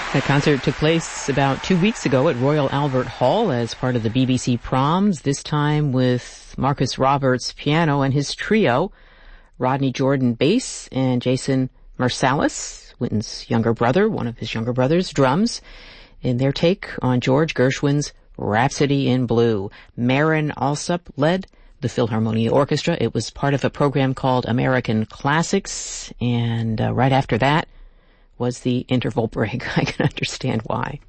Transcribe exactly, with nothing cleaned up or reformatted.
That concert took place about two weeks ago at Royal Albert Hall as part of the B B C Proms, this time with Marcus Roberts piano and his trio, Rodney Jordan bass and Jason Marsalis, Wynton's younger brother, one of his younger brothers, drums, in their take on George Gershwin's Rhapsody in Blue. Marin Alsop led the Philharmonia Orchestra. It was part of a program called American Classics, and uh, right after that was the interval break. I can understand why.